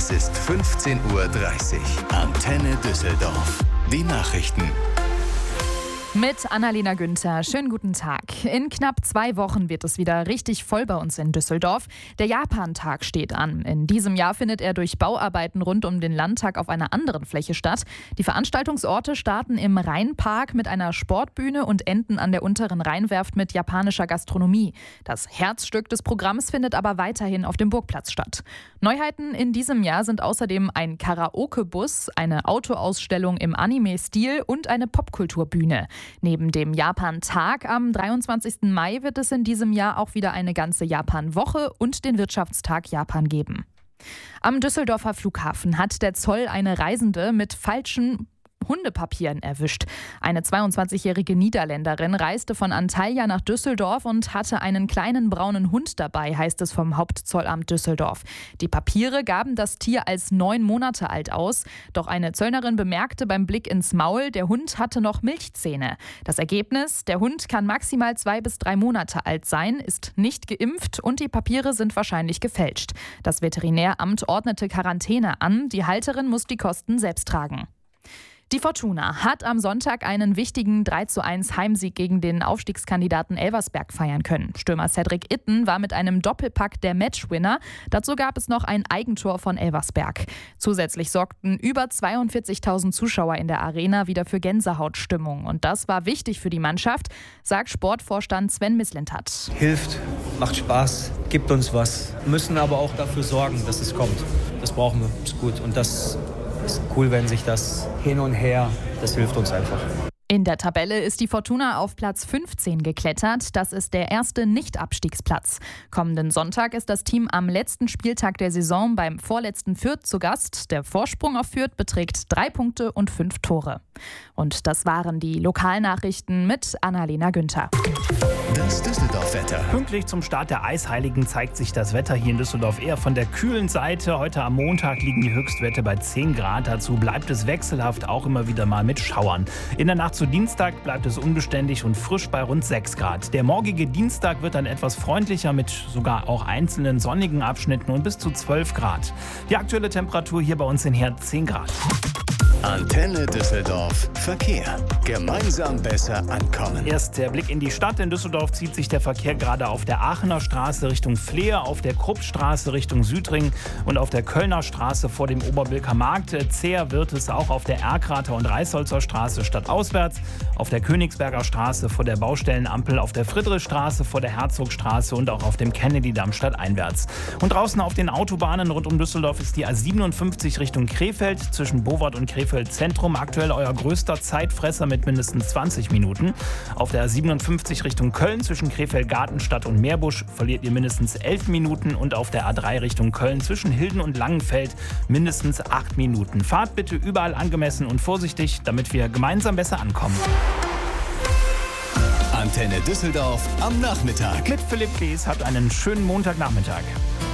Es ist 15:30 Uhr. Antenne Düsseldorf. Die Nachrichten. Mit Annalena Günther. Schönen guten Tag. In knapp 2 Wochen wird es wieder richtig voll bei uns in Düsseldorf. Der Japan-Tag steht an. In diesem Jahr findet er durch Bauarbeiten rund um den Landtag auf einer anderen Fläche statt. Die Veranstaltungsorte starten im Rheinpark mit einer Sportbühne und enden an der unteren Rheinwerft mit japanischer Gastronomie. Das Herzstück des Programms findet aber weiterhin auf dem Burgplatz statt. Neuheiten in diesem Jahr sind außerdem ein Karaoke-Bus, eine Autoausstellung im Anime-Stil und eine Popkulturbühne. Neben dem Japan-Tag am 23. Mai wird es in diesem Jahr auch wieder eine ganze Japan-Woche und den Wirtschaftstag Japan geben. Am Düsseldorfer Flughafen hat der Zoll eine Reisende mit falschen Hundepapieren erwischt. Eine 22-jährige Niederländerin reiste von Antalya nach Düsseldorf und hatte einen kleinen braunen Hund dabei, heißt es vom Hauptzollamt Düsseldorf. Die Papiere gaben das Tier als 9 Monate alt aus. Doch eine Zöllnerin bemerkte beim Blick ins Maul, der Hund hatte noch Milchzähne. Das Ergebnis: Der Hund kann maximal 2 bis 3 Monate alt sein, ist nicht geimpft und die Papiere sind wahrscheinlich gefälscht. Das Veterinäramt ordnete Quarantäne an. Die Halterin muss die Kosten selbst tragen. Die Fortuna hat am Sonntag einen wichtigen 3:1 Heimsieg gegen den Aufstiegskandidaten Elversberg feiern können. Stürmer Cedric Itten war mit einem Doppelpack der Matchwinner. Dazu gab es noch ein Eigentor von Elversberg. Zusätzlich sorgten über 42.000 Zuschauer in der Arena wieder für Gänsehautstimmung. Und das war wichtig für die Mannschaft, sagt Sportvorstand Sven Mislintat. Hilft, macht Spaß, gibt uns was. Müssen aber auch dafür sorgen, dass es kommt. Das brauchen wir, ist gut. Und das ist cool, wenn sich das hin und her, das hilft uns einfach. In der Tabelle ist die Fortuna auf Platz 15 geklettert. Das ist der erste Nicht-Abstiegsplatz. Kommenden Sonntag ist das Team am letzten Spieltag der Saison beim vorletzten Fürth zu Gast. Der Vorsprung auf Fürth beträgt 3 Punkte und 5 Tore. Und das waren die Lokalnachrichten mit Annalena Günther. Das Düsseldorf-Wetter. Pünktlich zum Start der Eisheiligen zeigt sich das Wetter hier in Düsseldorf eher von der kühlen Seite. Heute am Montag liegen die Höchstwerte bei 10 Grad. Dazu bleibt es wechselhaft, auch immer wieder mal mit Schauern. In der Nacht zu Dienstag bleibt es unbeständig und frisch bei rund 6 Grad. Der morgige Dienstag wird dann etwas freundlicher mit sogar auch einzelnen sonnigen Abschnitten und bis zu 12 Grad. Die aktuelle Temperatur hier bei uns in Herd 10 Grad. Antenne Düsseldorf. Verkehr. Gemeinsam besser ankommen. Erst der Blick in die Stadt. In Düsseldorf zieht sich der Verkehr gerade auf der Aachener Straße Richtung Flehe, auf der Kruppstraße Richtung Südring und auf der Kölner Straße vor dem Oberbilker Markt. Zäher wird es auch auf der Erkrater und Reisholzer Straße stadtauswärts, auf der Königsberger Straße vor der Baustellenampel, auf der Friedrichstraße vor der Herzogstraße und auch auf dem Kennedy-Damm stadteinwärts. Und draußen auf den Autobahnen rund um Düsseldorf ist die A57 Richtung Krefeld zwischen Bowart und Krefeld Zentrum aktuell euer größter Zeitfresser mit mindestens 20 Minuten. Auf der A57 Richtung Köln zwischen Krefeld-Gartenstadt und Meerbusch verliert ihr mindestens 11 Minuten und auf der A3 Richtung Köln zwischen Hilden und Langenfeld mindestens 8 Minuten. Fahrt bitte überall angemessen und vorsichtig, damit wir gemeinsam besser ankommen. Antenne Düsseldorf am Nachmittag. Mit Philipp Klees, habt einen schönen Montagnachmittag.